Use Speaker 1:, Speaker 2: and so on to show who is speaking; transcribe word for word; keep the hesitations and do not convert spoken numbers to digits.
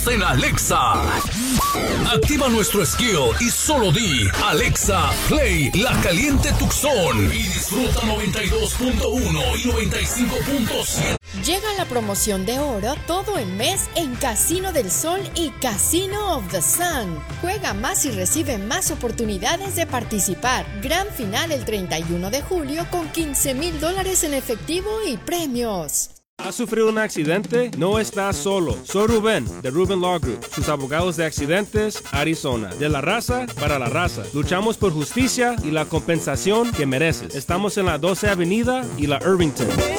Speaker 1: En Alexa. Activa nuestro skill y solo di Alexa, play La Caliente Tucson y disfruta noventa y dos punto uno y noventa y cinco punto siete.
Speaker 2: Llega la promoción de oro todo el mes en Casino del Sol y Casino of the Sun. Juega más y recibe más oportunidades de participar. Gran final el treinta y uno de julio con quince mil dólares en efectivo y premios.
Speaker 3: ¿Has sufrido un accidente? No estás solo. Soy Rubén, de Rubén Law Group, sus abogados de accidentes, Arizona. De la raza para la raza. Luchamos por justicia y la compensación que mereces. Estamos en la doce Avenida y la Irvington.